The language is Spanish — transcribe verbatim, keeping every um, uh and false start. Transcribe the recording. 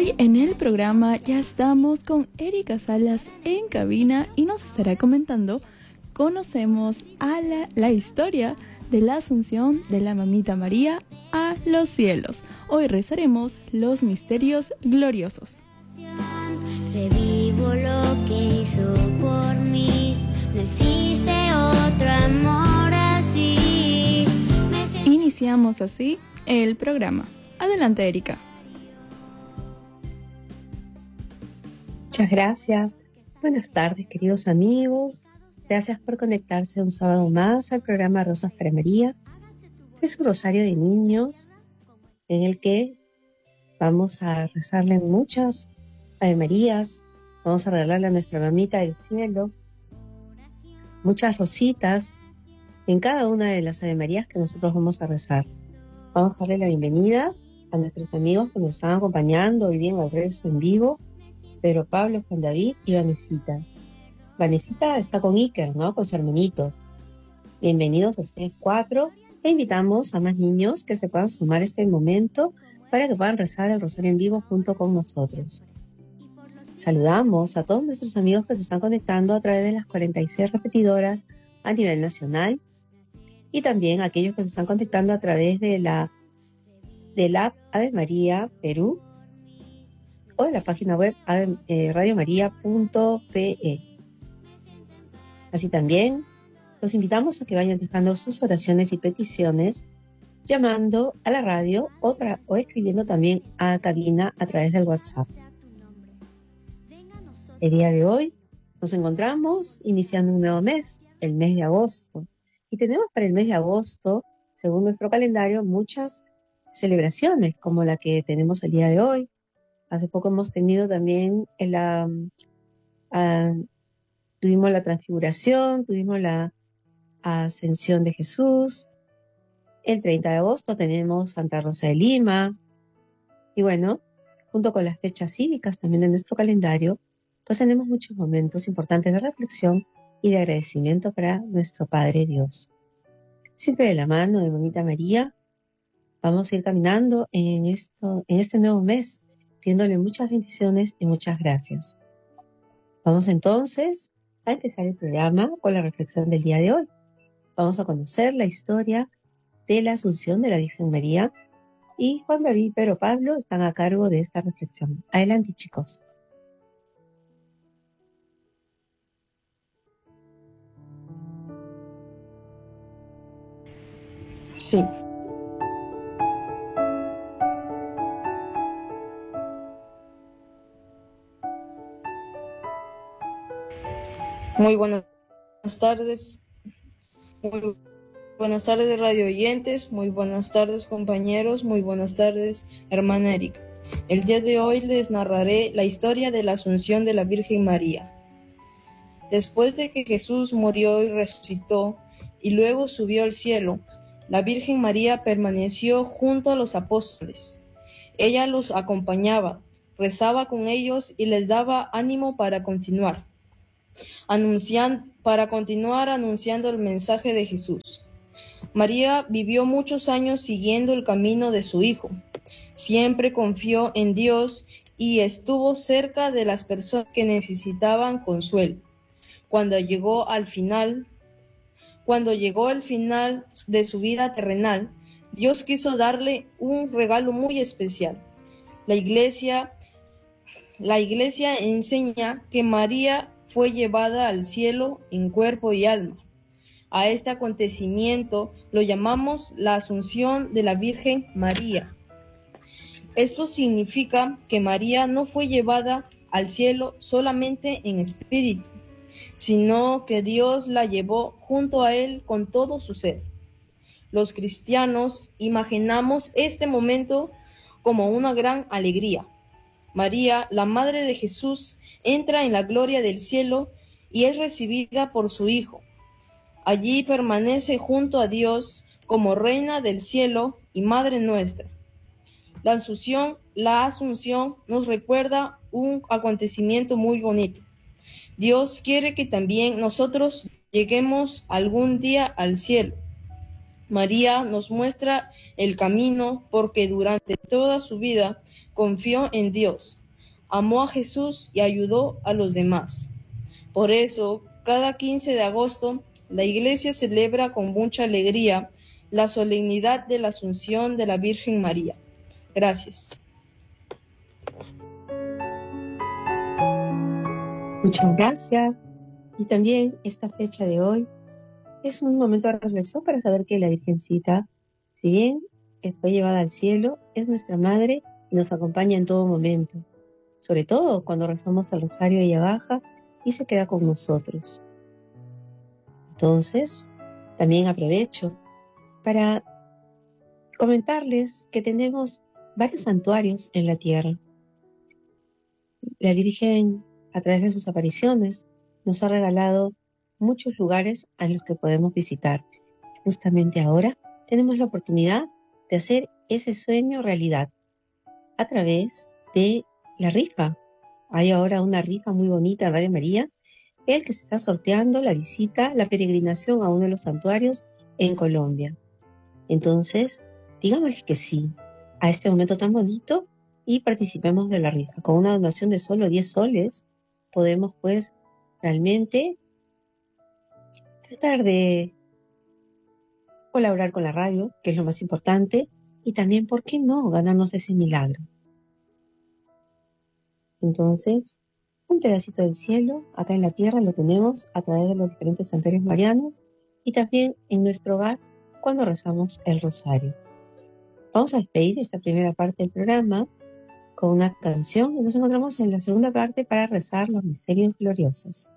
Hoy en el programa ya estamos con Erika Salas en cabina y nos estará comentando, conocemos a la, la historia de la Asunción de la Mamita María a los cielos. Hoy rezaremos los misterios gloriosos. Revivo lo que hizo por mí, no existe otro amor así. Iniciamos así el programa. Adelante, Erika. Muchas gracias. Buenas tardes, queridos amigos. Gracias por conectarse un sábado más al programa Rosas para María. Es un rosario de niños en el que vamos a rezarle muchas Ave Marías. Vamos a regalarle a nuestra mamita del cielo muchas rositas en cada una de las Ave Marías que nosotros vamos a rezar. Vamos a darle la bienvenida a nuestros amigos que nos están acompañando hoy día en el rezo en vivo. Pedro Pablo, Juan David y Vanesita. Vanesita está con Iker, ¿no? Con su hermanito. Bienvenidos a ustedes cuatro. E invitamos a más niños que se puedan sumar a este momento para que puedan rezar el rosario en vivo junto con nosotros. Saludamos a todos nuestros amigos que se están conectando a través de las cuarenta y seis repetidoras a nivel nacional y también a aquellos que se están conectando a través de la del app Ave María Perú o de la página web eh, radio maría punto pe e. Así también los invitamos a que vayan dejando sus oraciones y peticiones llamando a la radio o, tra- o escribiendo también a cabina a través del WhatsApp. El día de hoy nos encontramos iniciando un nuevo mes, el mes de agosto. Y tenemos para el mes de agosto, según nuestro calendario, muchas celebraciones, como la que tenemos el día de hoy. Hace poco hemos tenido también la, uh, tuvimos la transfiguración, tuvimos la ascensión de Jesús. El treinta de agosto tenemos Santa Rosa de Lima. Y bueno, junto con las fechas cívicas también de nuestro calendario, pues tenemos muchos momentos importantes de reflexión y de agradecimiento para nuestro Padre Dios. Siempre de la mano de Mamita María, vamos a ir caminando en, esto, en este nuevo mes, pidiéndole muchas bendiciones y muchas gracias. Vamos entonces a empezar el programa con la reflexión del día de hoy. Vamos a conocer la historia de la Asunción de la Virgen María y Juan David y Pedro Pablo están a cargo de esta reflexión. Adelante, chicos. Sí. Muy buenas tardes. Muy buenas tardes, radio oyentes. Muy buenas tardes, compañeros. Muy buenas tardes, hermana Erika. El día de hoy les narraré la historia de la Asunción de la Virgen María. Después de que Jesús murió y resucitó y luego subió al cielo, la Virgen María permaneció junto a los apóstoles. Ella los acompañaba, rezaba con ellos y les daba ánimo para continuar, anuncian, para continuar anunciando el mensaje de Jesús. María vivió muchos años siguiendo el camino de su Hijo. Siempre confió en Dios y estuvo cerca de las personas que necesitaban consuelo. Cuando llegó al final, cuando llegó el final de su vida terrenal, Dios quiso darle un regalo muy especial. La iglesia, la iglesia enseña que María fue llevada al cielo en cuerpo y alma. A este acontecimiento lo llamamos la Asunción de la Virgen María. Esto significa que María no fue llevada al cielo solamente en espíritu, sino que Dios la llevó junto a él con todo su ser. Los cristianos imaginamos este momento como una gran alegría. María, la Madre de Jesús, entra en la gloria del cielo y es recibida por su Hijo. Allí permanece junto a Dios como Reina del cielo y Madre nuestra. La Asunción, la Asunción nos recuerda un acontecimiento muy bonito. Dios quiere que también nosotros lleguemos algún día al cielo. María nos muestra el camino porque durante toda su vida confió en Dios, amó a Jesús y ayudó a los demás. Por eso, cada quince de agosto, la Iglesia celebra con mucha alegría la solemnidad de la Asunción de la Virgen María. Gracias. Muchas gracias. Y también esta fecha de hoy es un momento de reflexión para saber que la Virgencita, si bien fue llevada al cielo, es nuestra madre y nos acompaña en todo momento. Sobre todo cuando rezamos el rosario ella baja y se queda con nosotros. Entonces, también aprovecho para comentarles que tenemos varios santuarios en la tierra. La Virgen, a través de sus apariciones, nos ha regalado muchos lugares a los que podemos visitar. Justamente ahora tenemos la oportunidad de hacer ese sueño realidad a través de la rifa. Hay ahora una rifa muy bonita en Radio María, el que se está sorteando la visita, la peregrinación a uno de los santuarios en Colombia. Entonces, digámosles que sí a este momento tan bonito y participemos de la rifa. Con una donación de solo diez soles podemos pues realmente tratar de colaborar con la radio, que es lo más importante, y también, ¿por qué no?, ganarnos ese milagro. Entonces, un pedacito del cielo, acá en la tierra, lo tenemos a través de los diferentes santuarios marianos y también en nuestro hogar cuando rezamos el rosario. Vamos a despedir esta primera parte del programa con una canción y nos encontramos en la segunda parte para rezar los misterios gloriosos.